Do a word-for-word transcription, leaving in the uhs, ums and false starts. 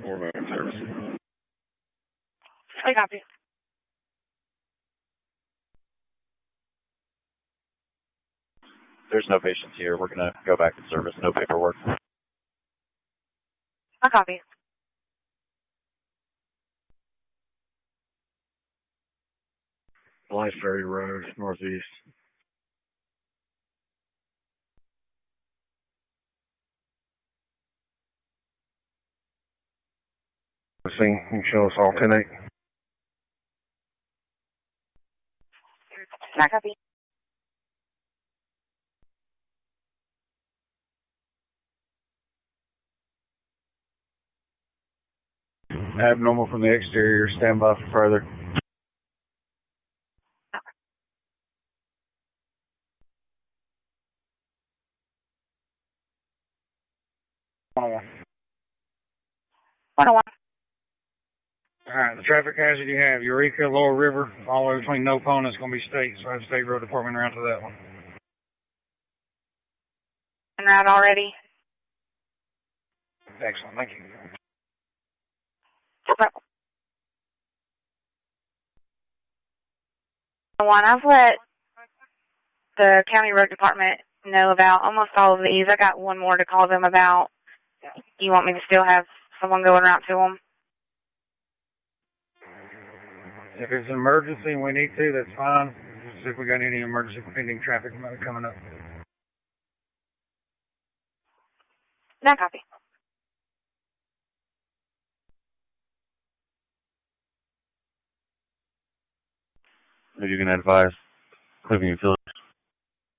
Four moving service. I copy. There's no patients here. We're going to go back to service. No paperwork. I copy. Blythe Ferry Road, northeast. Thing, you can show us all ten eight. I copy. Abnormal from the exterior. Stand by for further. one oh one. one oh one. All right, the traffic hazard you have, Eureka, Lower River, all the way between Nopona is going to be state, so I have State Road Department around to that one. En route already. Excellent, thank you. One, I've let the county road department know about almost all of these. I got one more to call them about. You want me to still have someone going out to them? If it's an emergency and we need to, that's fine. Just see if we got any emergency pending traffic coming up. No copy. Are you going to advise Cleveland Utilities?